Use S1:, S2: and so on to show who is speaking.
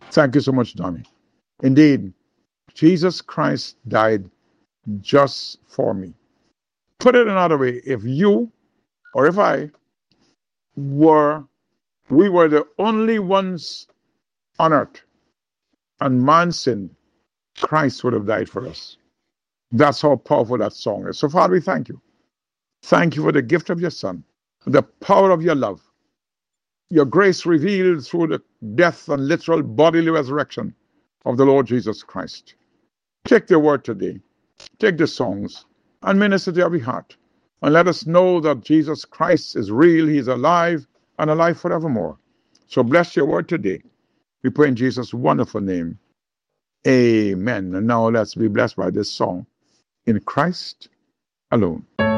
S1: Thank you so much, Donnie. Indeed, Jesus Christ died just for me. Put it another way, if you or if I were, we were the only ones on earth and man sinned, Christ would have died for us. That's how powerful that song is. So, Father, we thank you. Thank you for the gift of your Son, the power of your love, your grace revealed through the death and literal bodily resurrection of the Lord Jesus Christ. Take the word today, take the songs, and minister to every heart. And let us know that Jesus Christ is real, he is alive, and alive forevermore. So bless your word today. We pray in Jesus' wonderful name. Amen. And now let's be blessed by this song. In Christ alone.